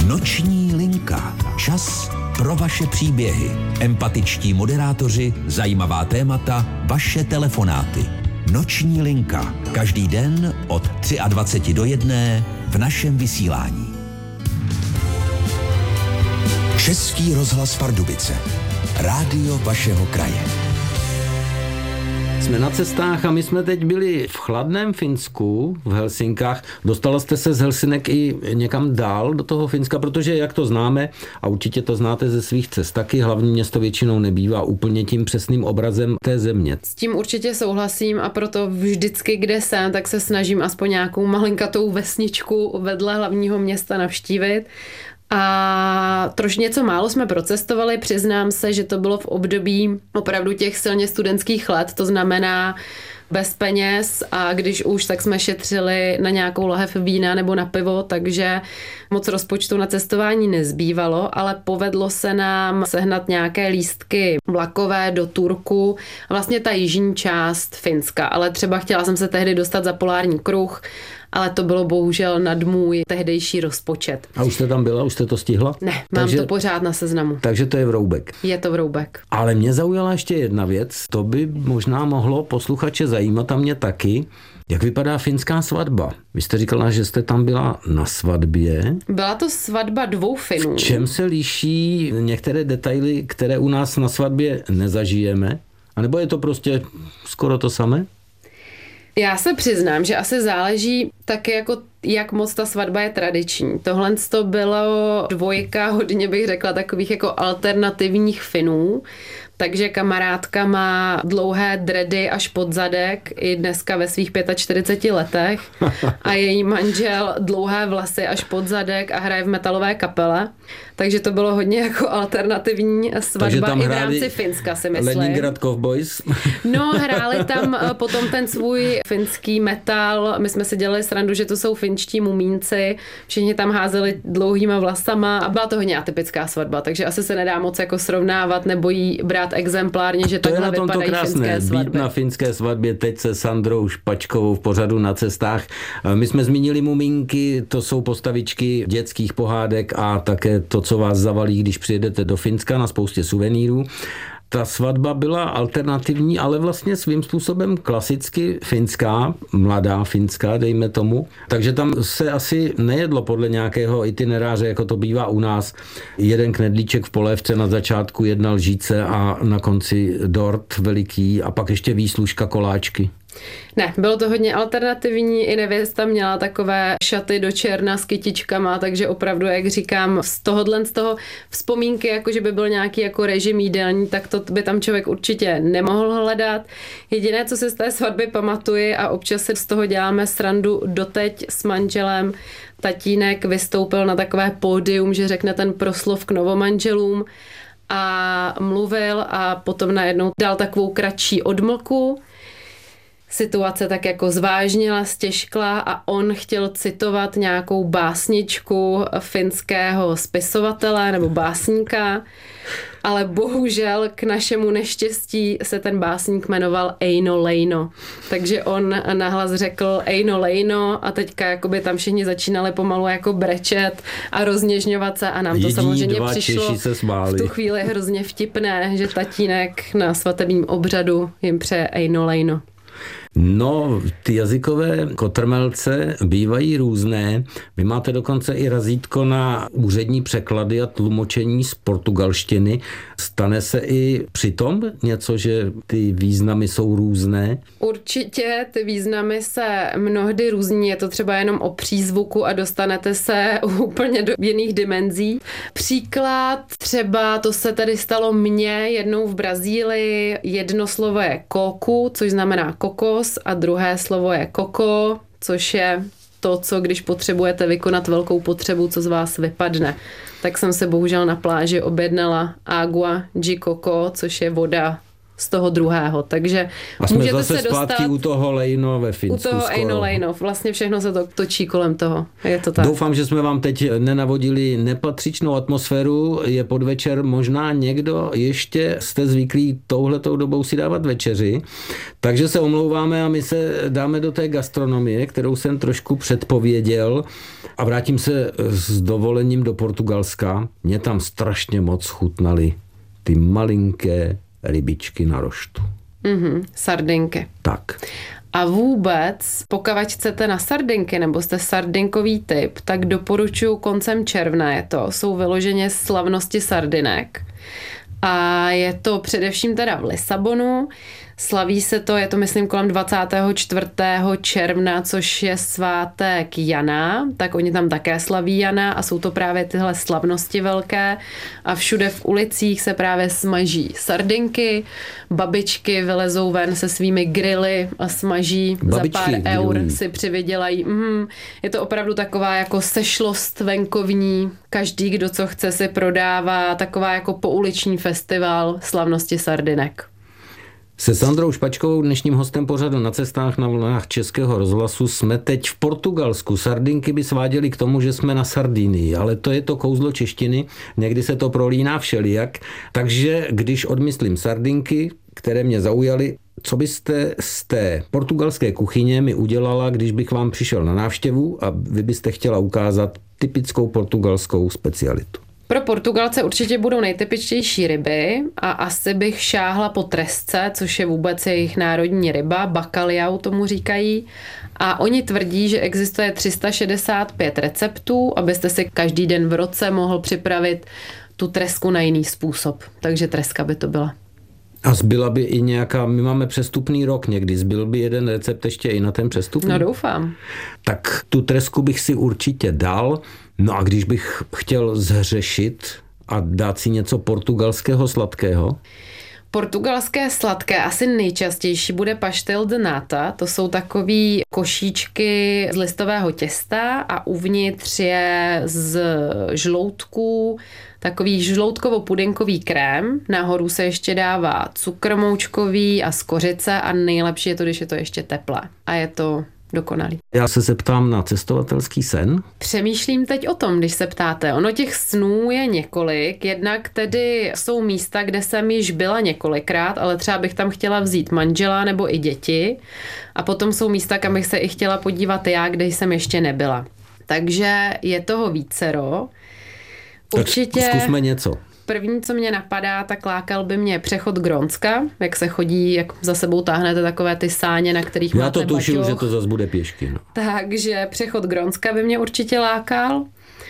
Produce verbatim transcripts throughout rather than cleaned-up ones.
Noční linka. Čas pro vaše příběhy. Empatičtí moderátoři, zajímavá témata, vaše telefonáty. Noční linka. Každý den od dvacet tři do jedné v našem vysílání. Český rozhlas Pardubice. Rádio vašeho kraje. Jsme na cestách a my jsme teď byli v chladném Finsku, v Helsinkách. Dostala jste se z Helsinek i někam dál do toho Finska, protože jak to známe, a určitě to znáte ze svých cest taky, hlavní město většinou nebývá úplně tím přesným obrazem té země. S tím určitě souhlasím a proto vždycky, kde jsem, tak se snažím aspoň nějakou malinkatou vesničku vedle hlavního města navštívit. A troš něco málo jsme procestovali, přiznám se, že to bylo v období opravdu těch silně studentských let, to znamená bez peněz a když už, tak jsme šetřili na nějakou lahev vína nebo na pivo, takže moc rozpočtu na cestování nezbývalo, ale povedlo se nám sehnat nějaké lístky vlakové do Turku, vlastně ta jižní část Finska, ale třeba chtěla jsem se tehdy dostat za polární kruh, ale to bylo bohužel nad můj tehdejší rozpočet. A už jste tam byla? Už jste to stihla? Ne, mám takže, to pořád na seznamu. Takže to je vroubek. Je to vroubek. Ale mě zaujala ještě jedna věc, to by možná mohlo posluchače zajímat a mě taky. Jak vypadá finská svatba? Vy jste říkala, že jste tam byla na svatbě. Byla to svatba dvou Finů. V čem se liší některé detaily, které u nás na svatbě nezažijeme? A nebo je to prostě skoro to samé? Já se přiznám, že asi záleží taky jako jak moc ta svatba je tradiční. Tohle to bylo dvojka, hodně bych řekla, takových jako alternativních Finů. Takže kamarádka má dlouhé dredy až pod zadek i dneska ve svých čtyřiceti pěti letech a její manžel dlouhé vlasy až pod zadek a hraje v metalové kapele. Takže to bylo hodně jako alternativní svatba i v rámci Finska, si myslím. Leningrad Cowboys. No, hráli tam potom ten svůj finský metal. My jsme si dělali srandu, že to jsou finští mumínci. Všichni tam házeli dlouhýma vlasama a byla to hodně atypická svatba, takže asi se nedá moc jako srovnávat nebo jí brát exemplárně, že to takhle vypadají finské svatby. Být na finské svatbě teď se Sandrou Špačkovou v pořadu Na cestách. My jsme zmínili mumínky, to jsou postavičky dětských pohádek a také to, co vás zavalí, když přijedete do Finska na spoustě suvenýrů. Ta svatba byla alternativní, ale vlastně svým způsobem klasicky finská, mladá finská, dejme tomu. Takže tam se asi nejedlo podle nějakého itineráře, jako to bývá u nás. Jeden knedlíček v polévce, na začátku jedna lžíce a na konci dort veliký a pak ještě výslužka koláčky. Ne, bylo to hodně alternativní, i nevěsta měla takové šaty do černa s kytičkama, takže opravdu, jak říkám, z tohohle z toho vzpomínky, jako že by byl nějaký jako režim jídelní, tak to by tam člověk určitě nemohl hledat. Jediné, co si z té svatby pamatuji a občas si z toho děláme srandu doteď s manželem, tatínek vystoupil na takové pódium, že řekne ten proslov k novomanželům a mluvil a potom najednou dal takovou kratší odmlku. Situace tak jako zvážnila, stěžkla a on chtěl citovat nějakou básničku finského spisovatele nebo básníka, ale bohužel k našemu neštěstí se ten básník jmenoval Eino Leino. Takže on nahlas řekl Eino Leino a teďka jakoby tam všichni začínali pomalu jako brečet a rozněžňovat se a nám to Jediní samozřejmě dva přišlo se v tu chvíli hrozně vtipné, že tatínek na svatebním obřadu jim přeje Eino Leino. No, ty jazykové kotrmelce bývají různé. Vy máte dokonce i razítko na úřední překlady a tlumočení z portugalštiny. Stane se i přitom něco, že ty významy jsou různé? Určitě ty významy se mnohdy různí. Je to třeba jenom o přízvuku a dostanete se úplně do jiných dimenzí. Příklad třeba, to se tady stalo mně jednou v Brazílii. Jedno slovo je koku, což znamená kokos, a druhé slovo je koko, což je to, co když potřebujete vykonat velkou potřebu, co z vás vypadne. Tak jsem se bohužel na pláži objednala agua de coco, což je voda z toho druhého, takže a jsme můžete zase se zpátky dostat u toho Leino ve Finsku. U toho skoro. Eino Leino, vlastně všechno se to točí kolem toho, je to tak. Doufám, že jsme vám teď nenavodili nepatřičnou atmosféru, je podvečer, možná někdo ještě jste zvyklí touhletou dobou si dávat večeři, takže se omlouváme a my se dáme do té gastronomie, kterou jsem trošku předpověděl a vrátím se s dovolením do Portugalska. Mě tam strašně moc chutnaly ty malinké rybičky na roštu. Mhm, sardinky. Tak. A vůbec, pokud chcete na sardinky, nebo jste sardinkový typ, tak doporučuji koncem června je to. Jsou vyloženě slavnosti sardinek. A je to především teda v Lisabonu. Slaví se to, je to myslím kolem dvacátého čtvrtého června, což je svátek Jana, tak oni tam také slaví Jana a jsou to právě tyhle slavnosti velké a všude v ulicích se právě smaží sardinky, babičky vylezou ven se svými grily a smaží babičky, za pár eur grilují. Si přivydělají. Mm, je to opravdu taková jako sešlost venkovní, každý, kdo co chce, si prodává, taková jako pouliční festival slavnosti sardinek. Se Sandrou Špačkovou, dnešním hostem pořadu Na cestách na vlnách Českého rozhlasu, jsme teď v Portugalsku. Sardinky by sváděly k tomu, že jsme na Sardinii, ale to je to kouzlo češtiny, někdy se to prolíná všelijak. Takže když odmyslím sardinky, které mě zaujaly, co byste z té portugalské kuchyně mi udělala, když bych vám přišel na návštěvu a vy byste chtěla ukázat typickou portugalskou specialitu? Pro Portugalce určitě budou nejtypičtější ryby a asi bych šáhla po tresce, což je vůbec jejich národní ryba, bacalhau tomu říkají. A oni tvrdí, že existuje tři sta šedesát pět receptů, abyste si každý den v roce mohl připravit tu tresku na jiný způsob. Takže treska by to byla. A zbyla by i nějaká, my máme přestupný rok někdy, zbyl by jeden recept ještě i na ten přestupný? No doufám. Tak tu tresku bych si určitě dal. No a když bych chtěl zhřešit a dát si něco portugalského sladkého? Portugalské sladké asi nejčastější bude pastel de nata. To jsou takový košíčky z listového těsta a uvnitř je z žloutků takový žloutkovo-pudinkový krém. Nahoru se ještě dává cukr moučkový a z kořice a nejlepší je to, když je to ještě teplé. A je to dokonalý. Já se zeptám na cestovatelský sen. Přemýšlím teď o tom, když se ptáte. Ono těch snů je několik, jednak tedy jsou místa, kde jsem již byla několikrát, ale třeba bych tam chtěla vzít manžela nebo i děti. A potom jsou místa, kam bych se i chtěla podívat já, kde jsem ještě nebyla. Takže je toho vícero. Určitě... Tak zkusme něco. První, co mě napadá, tak lákal by mě přechod Grónska, jak se chodí, jak za sebou táhnete takové ty sáně, na kterých Já máte to tušil, baťoch. že to zase bude pěšky. No. Takže přechod Grónska by mě určitě lákal.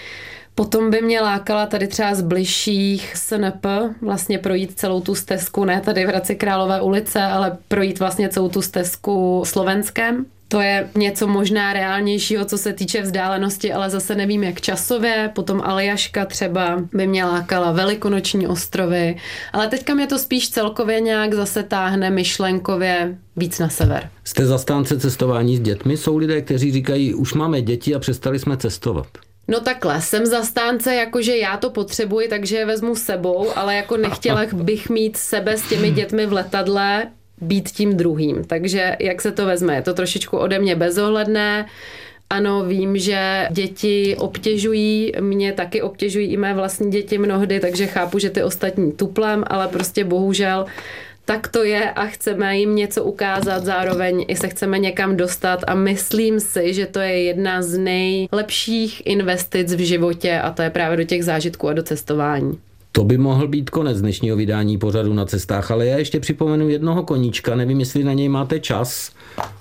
Potom by mě lákala tady třeba z bližších S N P, vlastně projít celou tu stezku, ne tady v Hradci Králové ulice, ale projít vlastně celou tu stezku Slovenskem. To je něco možná reálnějšího, co se týče vzdálenosti, ale zase nevím, jak časově. Potom Aljaška třeba by mě lákala, Velikonoční ostrovy. Ale teďka mě to spíš celkově nějak zase táhne myšlenkově víc na sever. Jste zastánce cestování s dětmi? Jsou lidé, kteří říkají, už máme děti a přestali jsme cestovat. No takhle, jsem zastánce, jakože já to potřebuji, takže je vezmu s sebou, ale jako nechtěla bych mít sebe s těmi dětmi v letadle, být tím druhým. Takže jak se to vezme? Je to trošičku ode mě bezohledné. Ano, vím, že děti obtěžují, mě taky obtěžují i mé vlastní děti mnohdy, takže chápu, že ty ostatní tuplem, ale prostě bohužel tak to je a chceme jim něco ukázat, zároveň i se chceme někam dostat a myslím si, že to je jedna z nejlepších investic v životě a to je právě do těch zážitků a do cestování. To by mohl být konec dnešního vydání pořadu Na cestách, ale já ještě připomenu jednoho koníčka, nevím, jestli na něj máte čas.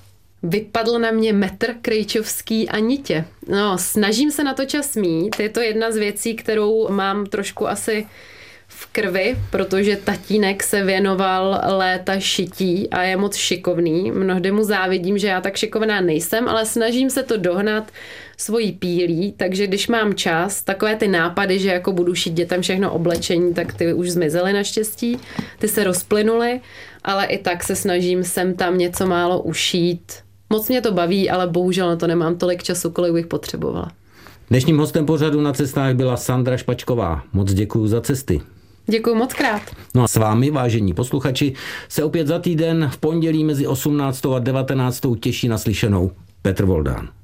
Vypadl na mě metr krejčovský a nitě. No, snažím se na to čas mít, je to jedna z věcí, kterou mám trošku asi v krvi, protože tatínek se věnoval léta šití a je moc šikovný. Mnohdy mu závidím, že já tak šikovná nejsem, ale snažím se to dohnat svojí pílí, takže když mám čas, takové ty nápady, že jako budu šít dětem všechno oblečení, tak ty už zmizely naštěstí, ty se rozplynuly, ale i tak se snažím sem tam něco málo ušít. Moc mě to baví, ale bohužel na to nemám tolik času, kolik bych potřebovala. Dnešním hostem pořadu Na cestách byla Sandra Špačková. Moc děkuju za cesty. Děkuji moc krát. No a s vámi, vážení posluchači, se opět za týden v pondělí mezi osmnáctou a devatenáctou těší naslyšenou Petr Voldán.